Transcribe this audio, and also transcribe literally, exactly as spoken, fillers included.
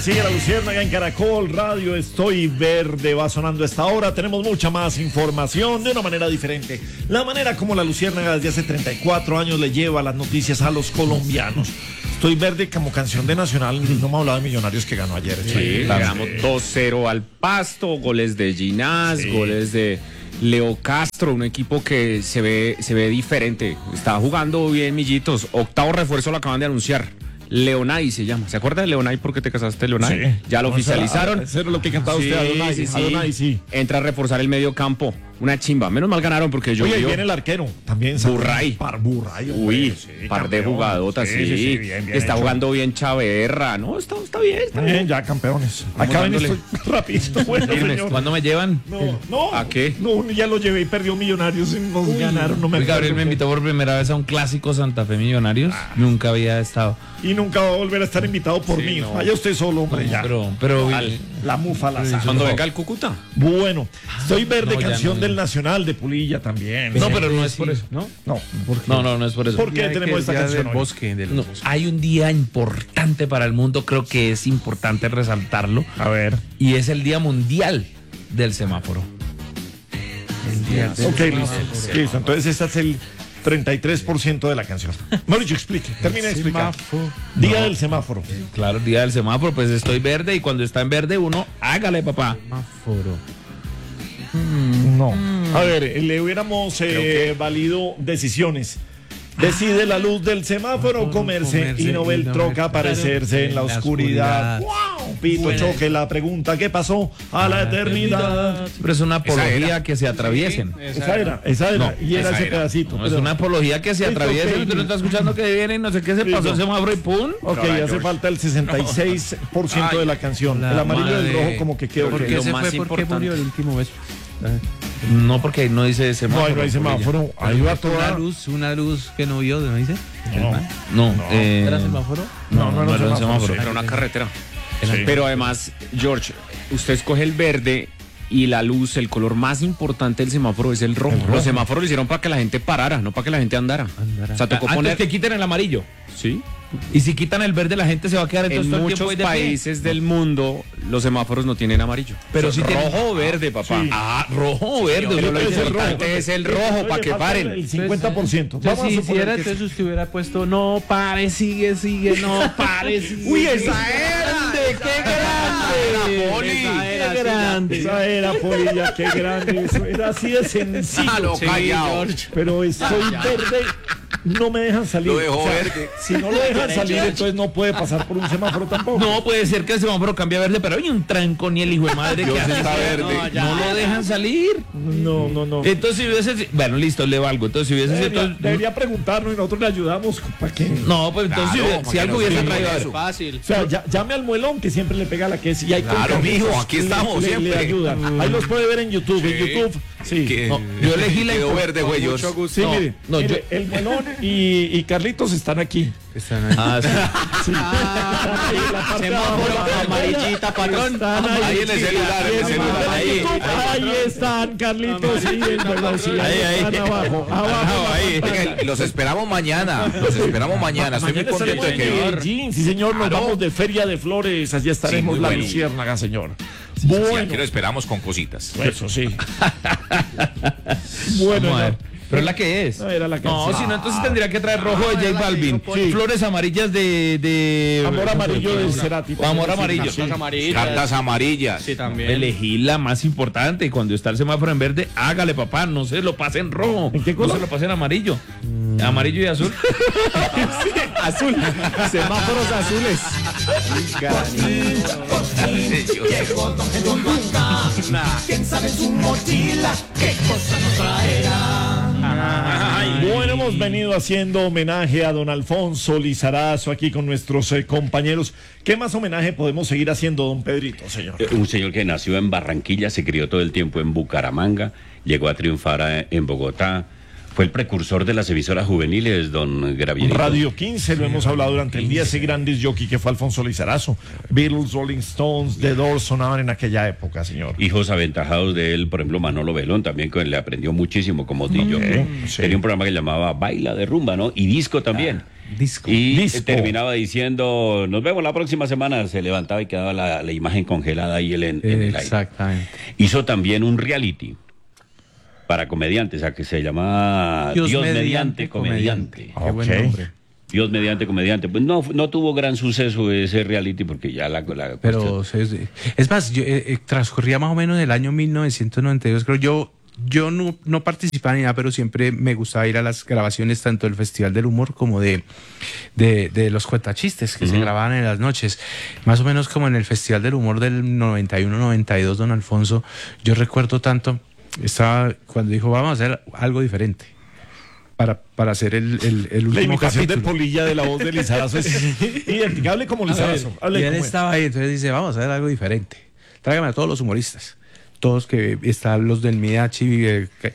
sigue la Luciérnaga en Caracol Radio. Estoy verde, va sonando a esta hora. Tenemos mucha más información de una manera diferente. La manera como la Luciérnaga desde hace treinta y cuatro años le lleva las noticias a los colombianos. Estoy verde como canción de Nacional. No me ha hablado de Millonarios que ganó ayer. Sí, le ganamos dos cero al Pasto, goles de Ginás, sí. goles de Leo Castro, un equipo que se ve, se ve diferente. Está jugando bien, Millitos. Octavo refuerzo lo acaban de anunciar. Leonay se llama. ¿Se acuerda de Leonay porque te casaste, Leonay? Sí. Ya lo no, oficializaron. Eso era lo que cantaba sí, usted, Adonai. Sí, sí. Adonai, sí. Entra a reforzar el medio campo. Una chimba. Menos mal ganaron porque yo. Oye, ahí viene el arquero. También. Burray. Par Burray. Uy, sí, par campeón. de jugadotas, sí. sí, sí, sí bien, bien está hecho. Jugando bien Chaverra. No, está, está bien. Está bien, bien, ya campeones. Acá ven esto rapidito. Bueno, señor. ¿Cuándo me llevan? No, no. ¿A qué? No, ya lo llevé y perdió Millonarios. Nos Uy, ganaron. No me Uy, Gabriel me invitó por primera vez a un clásico Santa Fe Millonarios. Ah. Nunca había estado. Y nunca va a volver a estar invitado por sí, mí. No. Vaya usted solo, hombre, no, ya. Pero, pero Al, la mufa, la sal. Cuando venga el Cúcuta. Bueno, estoy verde, no, canción no, del Nacional de Pulilla también. No, pero no es por eso. No, no, no, no, no es por eso. ¿Por qué tenemos esta canción del bosque, del no, bosque? Hay un día importante para el mundo, creo que es importante resaltarlo. A ver. Y es el Día Mundial del Semáforo. El día del Ok, listo. Listo. Entonces este es el treinta y tres por ciento de la canción. Mauricio, explique, termina de explicar. Día no. del semáforo. Claro, día del semáforo, pues estoy verde y cuando está en verde uno, hágale, papá. Semáforo. Mm, no. Mm. A ver, le hubiéramos eh, que... valido decisiones. Decide la luz del semáforo comerse, comerse y no ve el troca aparecerse en la oscuridad. ¡Wow! Pito Buena. Choque la pregunta, ¿qué pasó a la eternidad? Pero es una apología que se atraviesen. Sí, esa era, esa era, no, y era ese era. pedacito. No, es una apología que se atraviesen. Usted no está escuchando que viene y no sé qué se pasó el semáforo y pum. Ok, Caray, hace George. falta el sesenta y seis por ciento Ay, de la canción. La el amarillo y el rojo como que quedó. ¿Por qué se fue? ¿Por qué murió el último beso? No, porque no dice semáforo. No, no hay semáforo. Ahí va toda una luz, una luz que no vio, ¿no dice? No, no. no. Eh, ¿Era semáforo? No, no, no, no era un semáforo. Era una carretera. Sí. Pero además, George, usted escoge el verde y la luz, el color más importante del semáforo es el rojo. El rojo. Los semáforos lo hicieron para que la gente parara, no para que la gente andara. andara. O sea, tocó Antes poner que quiten el amarillo. Sí. Y si quitan el verde, la gente se va a quedar entonces en todo el muchos tiempo de países pie. del mundo los semáforos no tienen amarillo. Pero si rojo tienen... o verde, papá. Sí. Ah, rojo o verde. Lo importante es el rojo para que paren. El cincuenta por ciento. Entonces, Vamos si hiciera, entonces usted hubiera puesto no pare, sigue, sigue, no pare, sigue. Uy, esa era. ¡Qué grande! Poli. Esa era, qué grande. Esa era, Polilla, qué grande. Eso era así de sencillo. Ah, no, sí, callado. Pero estoy verde. No me dejan salir. Lo dejó o sea, verde. Si no lo dejan salir, entonces no puede pasar por un semáforo tampoco. No, puede ser que el semáforo cambie a verde, pero hay un trancón y el hijo de madre Dios que está hace verde. No, ya, no lo dejan salir. No, no, no. Entonces si hubiese... Bueno, listo, le valgo. Entonces si hubiese... Debería, entonces, debería preguntarnos y nosotros le ayudamos. ¿Para qué? No, pues entonces claro, si, si algo hubiese traído... Eso. Fácil. O sea, ya, llame al muelón que siempre le pega la que es. Y hay claro, mijo, aquí estamos le, siempre. Le ayuda. Ahí los puede ver en YouTube. Sí. En YouTube, sí. Que, no, yo elegí la... Quedó verde, güey. Sí, no, mire, no, mire yo... el melón y, y Carlitos están aquí. Están ahí. Ah, sí. sí. Ah, ahí, la semáforo amarillita, patrón. Están ahí, ahí en el celular, en el celular. Ahí, ahí, ahí están, Carlitos. Sí, el melón, sí, ahí, ahí. Están abajo. Abajo. Ahí. Los esperamos mañana. Los esperamos mañana. Estoy muy contento de que... Sí, señor. Nos vamos de Feria de Flores. Allí estaremos la Luciérnaga, señor. Bueno. Sí, aquí lo esperamos con cositas. Eso sí. Bueno, no. Pero es la que es. No, era la que no es. si no, entonces tendría que traer rojo de J Balvin. Sí. Flores amarillas de, de... Amor amarillo de Cerati. O amor amarillo. Sí. Cartas amarillas. Sí, también. Elegí la más importante. Cuando está el semáforo en verde, hágale, papá. No se lo pase en rojo. ¿En qué color? No se lo pase en amarillo. Mm. Amarillo y azul. Sí, azul. Semáforos azules. ¿Quién sabe su mochila? ¿Qué cosa nos traerá? Ay, bueno, hemos venido haciendo homenaje a don Alfonso Lizarazo aquí con nuestros eh, compañeros. ¿Qué más homenaje podemos seguir haciendo, don Pedrito, señor? Un señor que nació en Barranquilla, se crió todo el tiempo en Bucaramanga, llegó a triunfar a, en Bogotá. Fue el precursor de las emisoras juveniles, don Gravierito. Radio quince, lo hemos hablado durante el día, ese gran disc jockey que fue Alfonso Lizarazo. Beatles, Rolling Stones, The Doors sonaban en aquella época, señor. Hijos aventajados de él, por ejemplo, Manolo Belón, también que le aprendió muchísimo como disc jockey. Okay, sí. Tenía un programa que llamaba Baila de Rumba, ¿no? Y disco también. Ah. Disco. Y Disco. terminaba diciendo, nos vemos la próxima semana. Se levantaba y quedaba la, la imagen congelada ahí en, en el aire. Exactamente. Hizo también un reality para comediantes, o sea, que se llama Dios, Dios mediante, mediante comediante. comediante. Qué buen nombre. Dios mediante comediante. Pues no, no tuvo gran suceso ese reality porque ya la... la Pero es, es más, yo, eh, transcurría más o menos el año mil novecientos noventa y dos, creo yo. Yo no, no participaba ni nada, pero siempre me gustaba ir a las grabaciones tanto del Festival del Humor como de, de, de los cuentachistes que uh-huh. se grababan en las noches. Más o menos como en el Festival del Humor del noventa y uno noventa y dos, don Alfonso, yo recuerdo tanto, estaba cuando dijo, vamos a hacer algo diferente. Para, para hacer el, el, el último La imitación capítulo. de Polilla de la voz de Lizarazo es identificable como Lizarazo. Y él estaba ahí, entonces dice, vamos a hacer algo diferente. Tráigame a todos los humoristas. Todos que están los del Midachi,